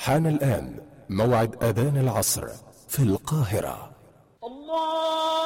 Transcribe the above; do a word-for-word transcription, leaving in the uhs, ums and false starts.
حان الآن موعد أذان العصر في القاهرة. الله